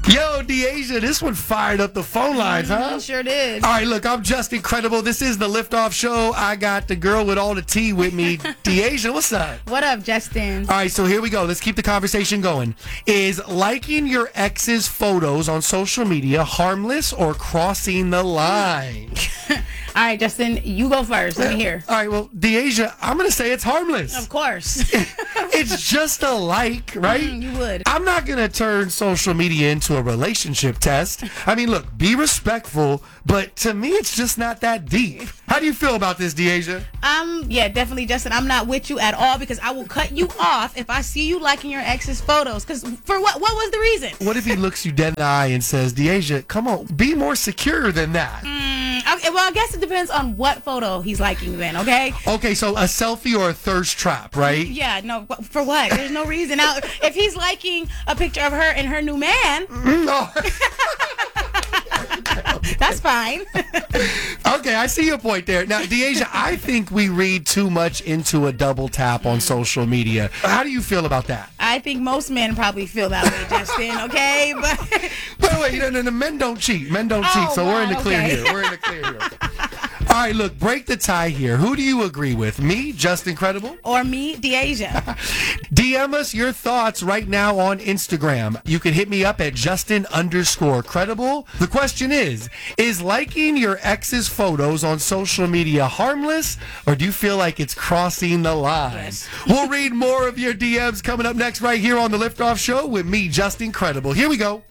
Yo, Deasia, this one fired up the phone lines, huh? Sure did. All right, look, I'm just incredible. This is the Liftoff Show. I got the girl with all the tea with me. Deasia, what's up? What up, Justin? All right, so here we go. Let's keep the conversation going. Is liking your ex's photos on social media harmless or crossing the line? All right, Justin, you go first. Let me hear. All right, well, Deasia, I'm going to say it's harmless. Of course. It's just a like, right? You would. I'm not going to turn social media into a relationship test. I mean, look, be respectful, but to me, it's just not that deep. How do you feel about this, Deasia? Yeah, definitely, Justin. I'm not with you at all because I will cut you off if I see you liking your ex's photos. Because for what? What was the reason? What if he looks you dead in the eye and says, Deasia, come on, be more secure than that? Okay, well, I guess it depends on what photo he's liking then, okay? Okay, so a selfie or a thirst trap, right? Yeah, no, for what? There's no reason. Now, if he's liking a picture of her and her new man, No. that's fine. Okay, I see your point there. Now, Deasia, I think we read too much into a double tap on social media. How do you feel about that? I think most men probably feel that way, Justin, okay? But Wait, no, men don't cheat. Men don't cheat, so we're in the clear here. We're in the clear here. All right, look, break the tie here. Who do you agree with? Me, Just Incredible? or me, Deasia. DM us your thoughts right now on Instagram. You can hit me up at Justin_credible. The question is liking your ex's photos on social media harmless, or do you feel like it's crossing the line? Yes. We'll read more of your DMs coming up next right here on the Liftoff Show with me, Justin Credible. Here we go.